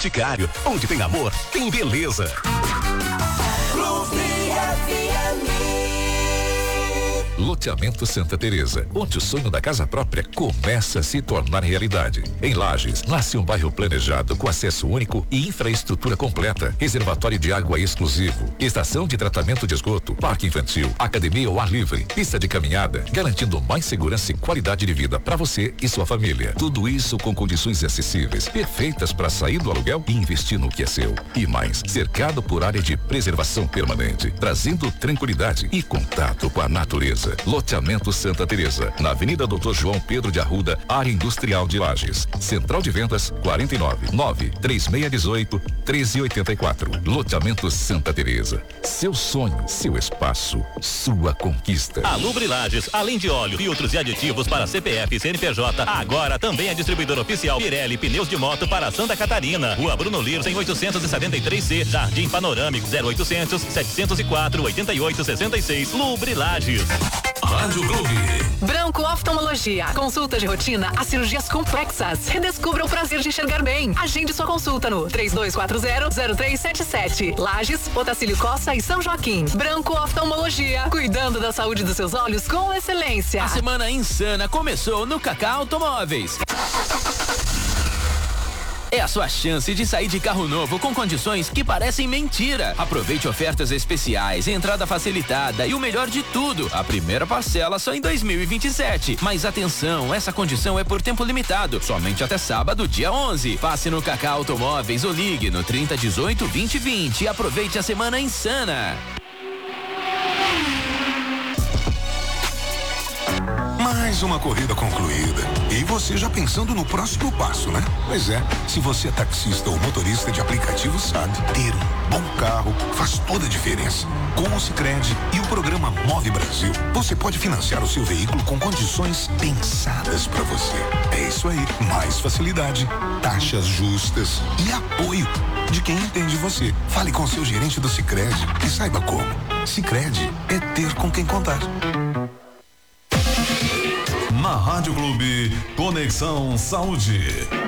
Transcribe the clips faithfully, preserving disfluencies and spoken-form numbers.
Boticário, onde tem amor, tem beleza. Loteamento Santa Teresa, onde o sonho da casa própria começa a se tornar realidade. Em Lages, nasce um bairro planejado com acesso único e infraestrutura completa, reservatório de água exclusivo, estação de tratamento de esgoto, parque infantil, academia ao ar livre, pista de caminhada, garantindo mais segurança e qualidade de vida para você e sua família. Tudo isso com condições acessíveis, perfeitas para sair do aluguel e investir no que é seu. E mais, cercado por área de preservação permanente, trazendo tranquilidade e contato com a natureza. Loteamento Santa Teresa, na Avenida doutor João Pedro de Arruda, área industrial de Lages. Central de vendas quarenta e nove, nove três seis um oito, treze oitenta e quatro. Loteamento Santa Teresa. Seu sonho, seu espaço, sua conquista. A Lubre Lages, além de óleo, filtros e aditivos para C P F e C N P J, agora também é distribuidor oficial Pirelli Pneus de Moto para Santa Catarina. Rua Bruno Lires, em oitocentos e setenta e três C, Jardim Panorâmico, zero oitocentos, setecentos e quatro, oitenta e oito, sessenta e seis. Lubre Lages. Rádio Clube. Branco Oftalmologia. Consulta de rotina a cirurgias complexas. Redescubra o prazer de enxergar bem. Agende sua consulta no três dois quatro zero, zero três sete sete. Lages, Otacílio Costa e São Joaquim. Branco Oftalmologia. Cuidando da saúde dos seus olhos com excelência. A semana insana começou no Cacau Automóveis. É a sua chance de sair de carro novo com condições que parecem mentira. Aproveite ofertas especiais, entrada facilitada e o melhor de tudo, a primeira parcela só em dois mil e vinte e sete. Mas atenção, essa condição é por tempo limitado, somente até sábado, dia onze. Passe no Cacau Automóveis ou ligue no trinta, dezoito, vinte, vinte e aproveite a semana insana. Mais uma corrida concluída. E você já pensando no próximo passo, né? Pois é, se você é taxista ou motorista de aplicativo, sabe, ter um bom carro faz toda a diferença. Com o Sicredi e o programa Move Brasil, você pode financiar o seu veículo com condições pensadas para você. É isso aí, mais facilidade, taxas justas e apoio de quem entende você. Fale com seu gerente do Sicredi e saiba como. Sicredi é ter com quem contar. Na Rádio Clube, Conexão Saúde.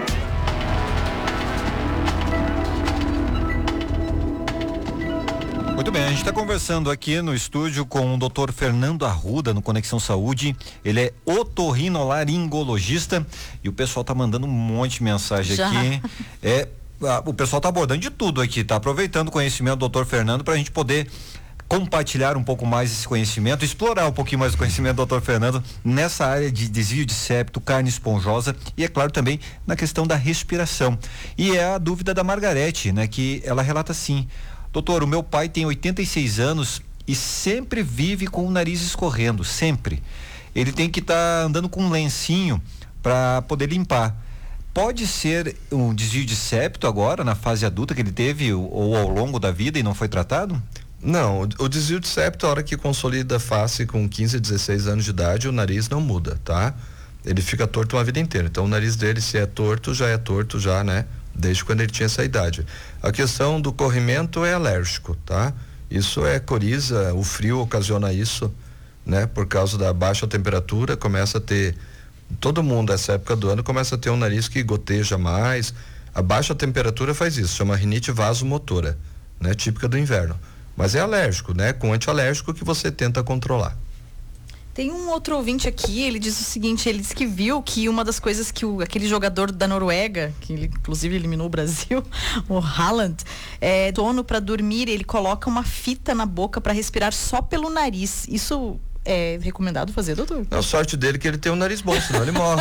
Muito bem, a gente está conversando aqui no estúdio com o doutor Fernando Arruda, no Conexão Saúde. Ele é otorrinolaringologista e o pessoal tá mandando um monte de mensagem Já. aqui. É, a, o pessoal tá abordando de tudo aqui, tá aproveitando o conhecimento do doutor Fernando para a gente poder compartilhar um pouco mais esse conhecimento, explorar um pouquinho mais o conhecimento do doutor Fernando nessa área de desvio de septo, carne esponjosa e, é claro, também na questão da respiração. E é a dúvida da Margarete, né? Que ela relata assim: doutor, o meu pai tem oitenta e seis anos e sempre vive com o nariz escorrendo, sempre. Ele tem que estar tá andando com um lencinho para poder limpar. Pode ser um desvio de septo agora, na fase adulta que ele teve ou, ou ao longo da vida e não foi tratado? Não, o, o desvio de septo, a hora que consolida a face com quinze, dezesseis anos de idade, o nariz não muda, tá? Ele fica torto a vida inteira. Então o nariz dele, se é torto, já é torto já, né? Desde quando ele tinha essa idade. A questão do corrimento é alérgico, tá? Isso é coriza, o frio ocasiona isso, né? Por causa da baixa temperatura, começa a ter, todo mundo nessa época do ano começa a ter um nariz que goteja mais. A baixa temperatura faz isso, chama rinite vasomotora, né? Típica do inverno. Mas é alérgico, né? Com antialérgico que você tenta controlar. Tem um outro ouvinte aqui, ele diz o seguinte, ele diz que viu que uma das coisas que o, aquele jogador da Noruega, que ele, inclusive eliminou o Brasil, o Haaland, é dono para dormir, ele coloca uma fita na boca para respirar só pelo nariz. Isso é recomendado fazer, doutor? A sorte dele é que ele tem um nariz bom, senão ele morre.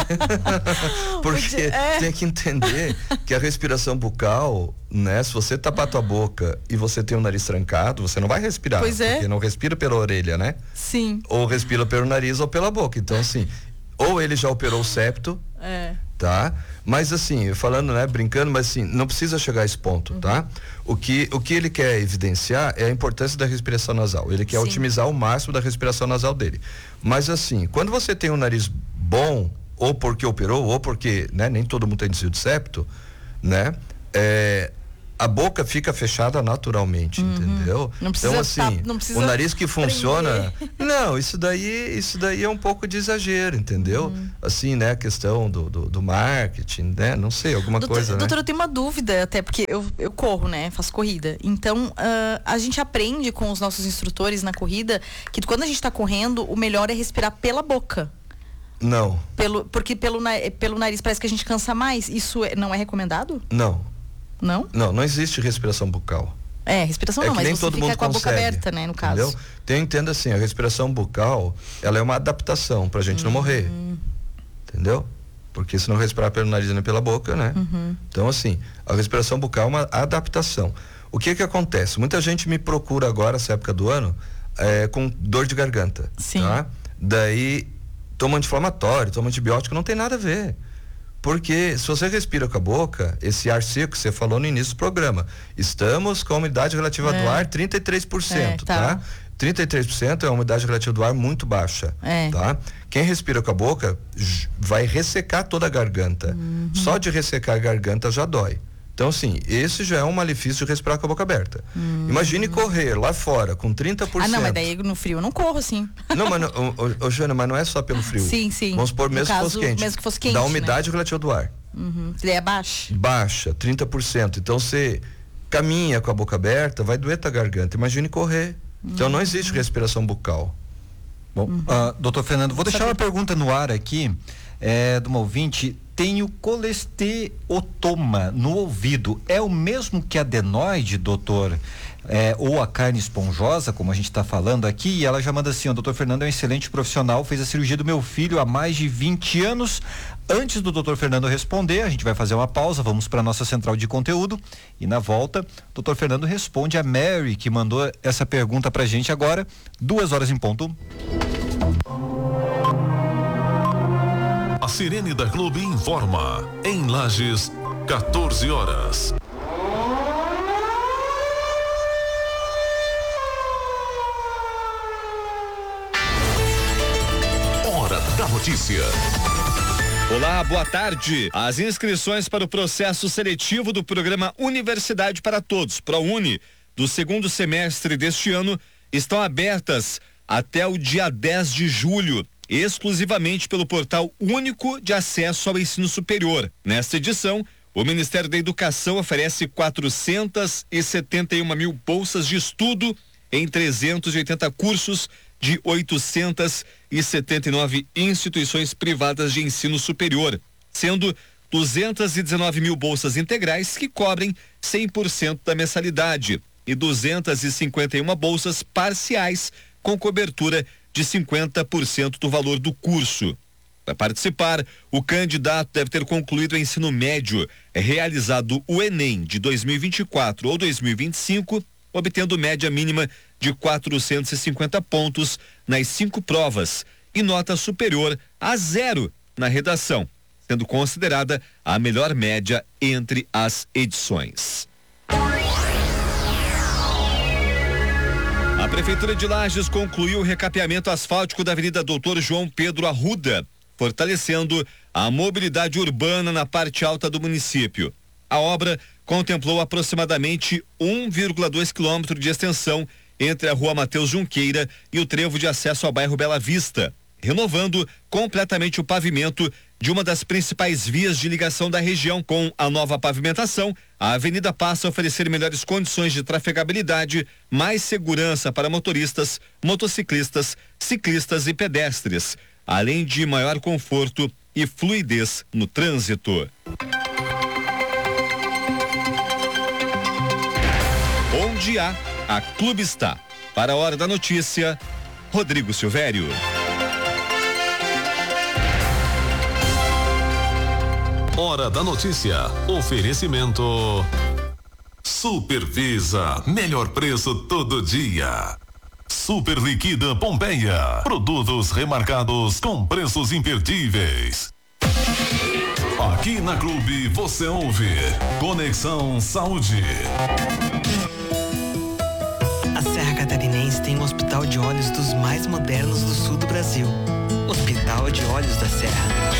Porque é. tem que entender que a respiração bucal, né? Se você tapar tua boca e você tem o nariz trancado, você não vai respirar. Pois é. Porque não respira pela orelha, né? Sim. Ou respira pelo nariz ou pela boca. Então, assim, ou ele já operou o septo, é. tá? Mas assim, falando, né, brincando, mas assim, não precisa chegar a esse ponto, uhum. tá? O que, o que ele quer evidenciar é a importância da respiração nasal. Ele quer Sim. otimizar o máximo da respiração nasal dele. Mas assim, quando você tem um nariz bom, ou porque operou, ou porque, né, nem todo mundo tem desvio de septo, né? É, a boca fica fechada naturalmente, uhum. entendeu? Não precisa então assim, tá, não precisa o nariz que funciona, prender. não, isso daí, isso daí é um pouco de exagero, entendeu? Uhum. Assim, né, a questão do, do, do marketing, né? Não sei, alguma doutor, coisa, doutor, né? eu tenho uma dúvida, até porque eu, eu corro, né? Faço corrida. Então, uh, a gente aprende com os nossos instrutores na corrida que quando a gente tá correndo, o melhor é respirar pela boca. Não. Pelo, porque pelo, pelo nariz parece que a gente cansa mais. Isso é, não é recomendado? Não. Não? Não, não existe respiração bucal. É, respiração é não, que mas nem você todo fica mundo com a consegue, boca aberta, né, no caso. Entendeu? Então, eu entendo assim, a respiração bucal, ela é uma adaptação pra gente hum. não morrer. Entendeu? Porque se não respirar pelo nariz nem pela boca, né? Uhum. Então, assim, a respiração bucal é uma adaptação. O que que acontece? Muita gente me procura agora, essa época do ano, é, com dor de garganta. Sim. Tá? Daí, toma anti-inflamatório, toma antibiótico, não tem nada a ver. Porque se você respira com a boca, esse ar seco que você falou no início do programa, estamos com a umidade relativa é. do ar trinta e três por cento, é, tá? tá? trinta e três por cento é uma umidade relativa do ar muito baixa, é. tá? Quem respira com a boca vai ressecar toda a garganta. Uhum. Só de ressecar a garganta já dói. Então, assim, esse já é um malefício de respirar com a boca aberta. Hum. Imagine correr lá fora com trinta por cento. Ah, não, mas daí no frio eu não corro assim. Não, mas, ô, Jana, mas não é só pelo frio. Sim, sim. Vamos supor, mesmo, caso, que fosse quente. mesmo que fosse quente. Da umidade né? relativa do ar. Uhum. Ele é baixa? Baixa, trinta por cento. Então, você caminha com a boca aberta, vai doer tua garganta. Imagine correr. Uhum. Então, não existe respiração bucal. Bom, uhum. uh, doutor Fernando, vou deixar uma pergunta no ar aqui, é, de uma ouvinte. Tenho colesteatoma no ouvido. É o mesmo que adenoide, doutor? É, ou a carne esponjosa, como a gente está falando aqui? E ela já manda assim: o doutor Fernando é um excelente profissional, fez a cirurgia do meu filho há mais de vinte anos. Antes do doutor Fernando responder, a gente vai fazer uma pausa, vamos para nossa central de conteúdo e na volta, doutor Fernando responde a Mary, que mandou essa pergunta pra gente agora, duas horas em ponto. A Sirene da Clube informa. Em Lages, quatorze horas. Hora da notícia. Olá, boa tarde. As inscrições para o processo seletivo do programa Universidade para Todos, ProUni, do segundo semestre deste ano, estão abertas até o dia dez de julho. Exclusivamente pelo portal único de acesso ao ensino superior. Nesta edição, o Ministério da Educação oferece quatrocentas e setenta e uma mil bolsas de estudo em trezentos e oitenta cursos de oitocentas e setenta e nove instituições privadas de ensino superior, sendo duzentas e dezenove mil bolsas integrais que cobrem cem por cento da mensalidade e duzentas e cinquenta e uma bolsas parciais com cobertura de cinquenta por cento do valor do curso. Para participar, o candidato deve ter concluído o ensino médio, realizado o Enem de dois mil e vinte e quatro ou dois mil e vinte e cinco, obtendo média mínima de quatrocentos e cinquenta pontos nas cinco provas e nota superior a zero na redação, sendo considerada a melhor média entre as edições. A Prefeitura de Lages concluiu o recapeamento asfáltico da Avenida Doutor João Pedro Arruda, fortalecendo a mobilidade urbana na parte alta do município. A obra contemplou aproximadamente um vírgula dois quilômetros de extensão entre a Rua Mateus Junqueira e o trevo de acesso ao bairro Bela Vista, renovando completamente o pavimento de uma das principais vias de ligação da região. Com a nova pavimentação, a avenida passa a oferecer melhores condições de trafegabilidade, mais segurança para motoristas, motociclistas, ciclistas e pedestres, além de maior conforto e fluidez no trânsito. Onde há, a Clube está. Para a Hora da Notícia, Rodrigo Silvério. Hora da Notícia. Oferecimento Supervisa, melhor preço todo dia. Super Liquida Pompeia, produtos remarcados com preços imperdíveis. Aqui na Clube você ouve Conexão Saúde. A Serra Catarinense tem um hospital de olhos dos mais modernos do sul do Brasil. Hospital de Olhos da Serra.